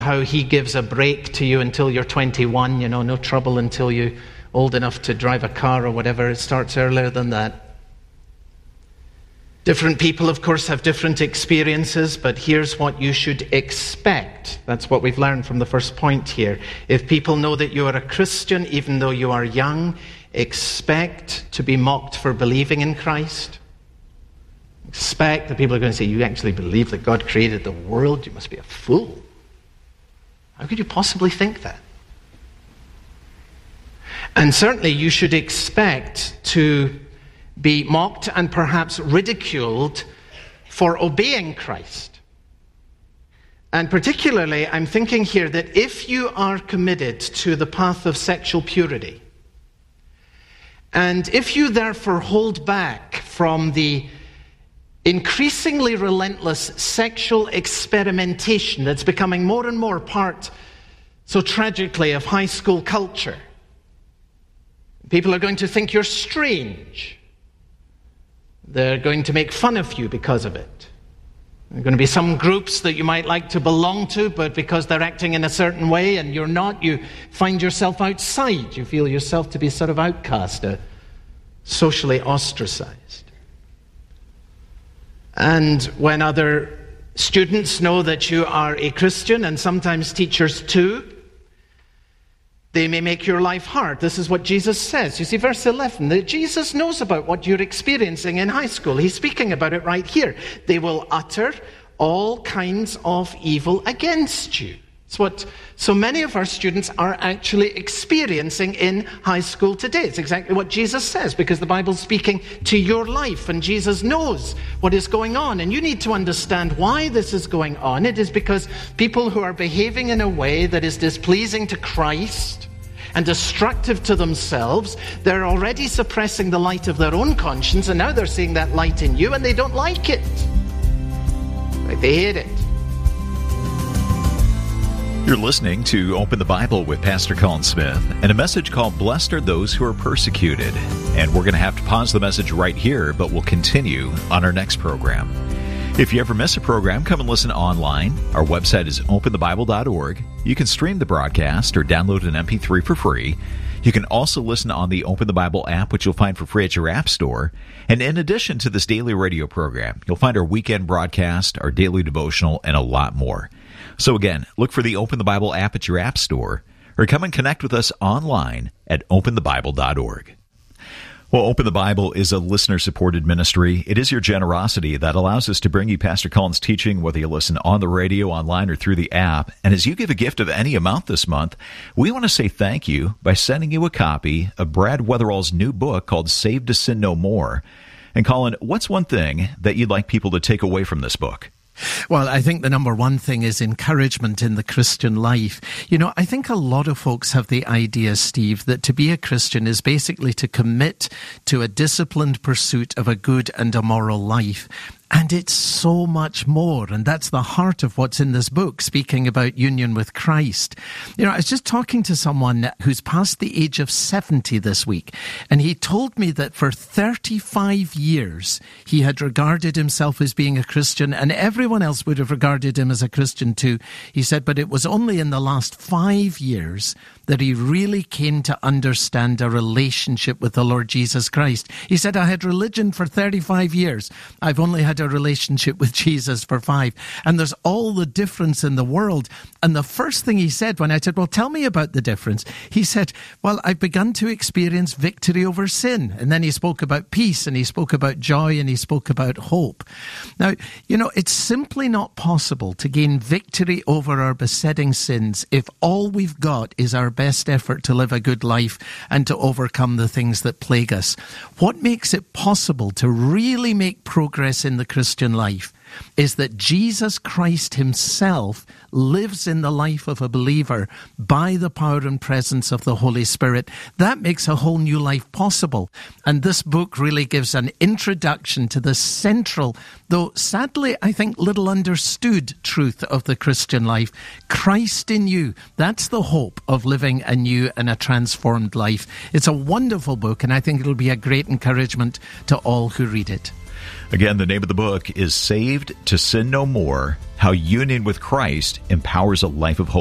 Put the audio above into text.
how he gives a break to you until you're 21, no trouble until you're old enough to drive a car or whatever. It starts earlier than that. Different people, of course, have different experiences, but here's what you should expect. That's what we've learned from the first point here. If people know that you are a Christian, even though you are young, expect to be mocked for believing in Christ. Expect that people are going to say, you actually believe that God created the world? You must be a fool. How could you possibly think that? And certainly you should expect to be mocked and perhaps ridiculed for obeying Christ. And particularly, I'm thinking here that if you are committed to the path of sexual purity, and if you therefore hold back from the increasingly relentless sexual experimentation that's becoming more and more part, so tragically, of high school culture, people are going to think you're strange. They're going to make fun of you because of it. There are going to be some groups that you might like to belong to, but because they're acting in a certain way and you're not, you find yourself outside. You feel yourself to be sort of outcast, socially ostracized. And when other students know that you are a Christian, and sometimes teachers too, they may make your life hard. This is what Jesus says. You see, verse 11, that Jesus knows about what you're experiencing in high school. He's speaking about it right here. They will utter all kinds of evil against you. It's what so many of our students are actually experiencing in high school today. It's exactly what Jesus says, because the Bible's speaking to your life, and Jesus knows what is going on. And you need to understand why this is going on. It is because people who are behaving in a way that is displeasing to Christ and destructive to themselves, they're already suppressing the light of their own conscience, and now they're seeing that light in you, and they don't like it. Like, they hate it. You're listening to Open the Bible with Pastor Colin Smith and a message called Blessed Are Those Who Are Persecuted. And we're going to have to pause the message right here, but we'll continue on our next program. If you ever miss a program, come and listen online. Our website is openthebible.org. You can stream the broadcast or download an MP3 for free. You can also listen on the Open the Bible app, which you'll find for free at your app store. And in addition to this daily radio program, you'll find our weekend broadcast, our daily devotional, and a lot more. So again, look for the Open the Bible app at your app store, or come and connect with us online at openthebible.org. Well, Open the Bible is a listener-supported ministry. It is your generosity that allows us to bring you Pastor Colin's teaching, whether you listen on the radio, online, or through the app. And as you give a gift of any amount this month, we want to say thank you by sending you a copy of Brad Weatherall's new book called Saved to Sin No More. And Colin, what's one thing that you'd like people to take away from this book? Well, I think the number one thing is encouragement in the Christian life. You know, I think a lot of folks have the idea, Steve, that to be a Christian is basically to commit to a disciplined pursuit of a good and a moral life. And it's so much more. And that's the heart of what's in this book, speaking about union with Christ. You know, I was just talking to someone who's past the age of 70 this week, and he told me that for 35 years, he had regarded himself as being a Christian, and everyone else would have regarded him as a Christian too. He said, but it was only in the last 5 years that he really came to understand a relationship with the Lord Jesus Christ. He said, I had religion for 35 years. I've only had a relationship with Jesus for 5. And there's all the difference in the world. And the first thing he said when I said, well, tell me about the difference. He said, well, I've begun to experience victory over sin. And then he spoke about peace, and he spoke about joy, and he spoke about hope. Now, you know, it's simply not possible to gain victory over our besetting sins if all we've got is our best effort to live a good life and to overcome the things that plague us. What makes it possible to really make progress in the Christian life is that Jesus Christ himself lives in the life of a believer by the power and presence of the Holy Spirit. That makes a whole new life possible. And this book really gives an introduction to the central, though sadly I think little understood, truth of the Christian life. Christ in you. That's the hope of living a new and a transformed life. It's a wonderful book, and I think it'll be a great encouragement to all who read it. Again, the name of the book is Saved to Sin No More: How Union with Christ Empowers a Life of Holiness.